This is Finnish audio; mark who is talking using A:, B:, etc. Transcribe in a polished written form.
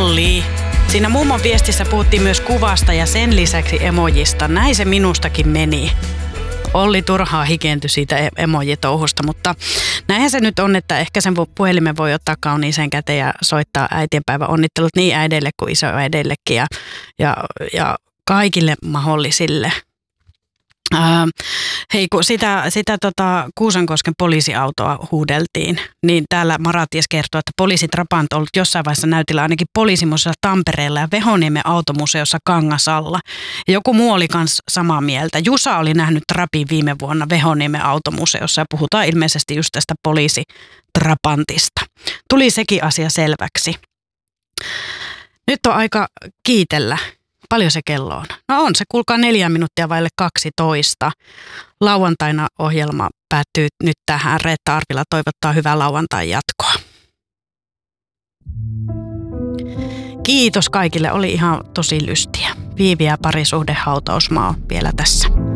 A: Olli. Siinä mummon viestissä puhuttiin myös kuvasta ja sen lisäksi emojista. Näin se minustakin meni. Olli turhaa hikentyi siitä emojitouhusta, mutta näinhän se nyt on, että ehkä sen puhelimen voi ottaa kauniiseen käteen ja soittaa äitienpäivän onnittelut niin äideille kuin isoäideillekin ja kaikille mahdollisille. Hei, kun sitä Kuusankosken poliisiautoa huudeltiin, niin täällä Maraties kertoo, että poliisi Trabant on ollut jossain vaiheessa näytillä ainakin poliisimuseossa Tampereella ja Vehoniemen automuseossa Kangasalla. Ja joku muu oli myös samaa mieltä. Jusa oli nähnyt Trabin viime vuonna Vehoniemen automuseossa ja puhutaan ilmeisesti just tästä poliisi Trabantista. Tuli sekin asia selväksi. Nyt on aika kiitellä. Paljon se kello on? No on se, kuulkaa 4 minuuttia vaille 12. Lauantaina ohjelma päättyy nyt tähän. Reetta Arvila toivottaa hyvää lauantain jatkoa. Kiitos kaikille, oli ihan tosi lystiä. Viivi ja parisuhdehautausmaa vielä tässä.